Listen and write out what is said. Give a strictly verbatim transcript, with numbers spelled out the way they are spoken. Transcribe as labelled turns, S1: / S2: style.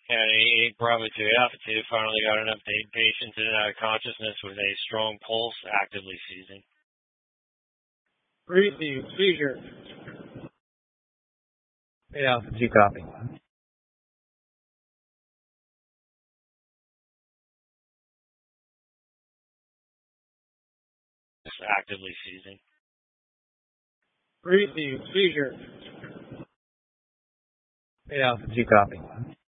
S1: County eight Bravo two Alpha two finally got an update. Patients in and out of consciousness with a strong pulse, actively seizing.
S2: Breathing, seizure.
S3: eight Alpha two copy.
S1: Actively seizing.
S2: Breathing, seizure.
S3: eight Alpha two copy.